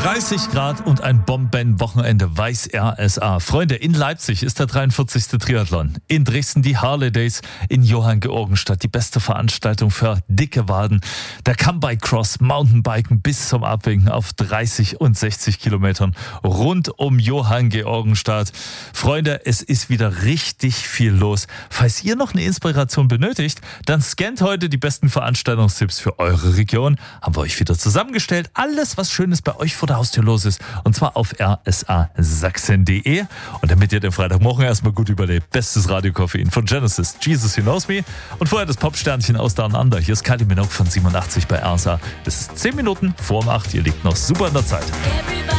30 Grad und ein Bombenwochenende, weiß RSA. Freunde, in Leipzig ist der 43. Triathlon. In Dresden die Harley Days, in Johanngeorgenstadt die beste Veranstaltung für dicke Waden. Der Come-Bike Cross, Mountainbiken bis zum Abwinken auf 30 und 60 Kilometern rund um Johanngeorgenstadt. Freunde, es ist wieder richtig viel los. Falls ihr noch eine Inspiration benötigt, dann scannt heute die besten Veranstaltungstipps für eure Region. Haben wir euch wieder zusammengestellt. Alles, was Schönes bei euch vor der Haustür los ist. Und zwar auf rsasachsen.de. Und damit ihr den Freitagmorgen erstmal gut überlebt, bestes Radiokoffein von Genesis, Jesus You Knows Me. Und vorher das Popsternchen aus Down Under. Hier ist Kylie Minogue von 87 bei RSA. Es ist 10 Minuten vor 8. Ihr liegt noch super in der Zeit.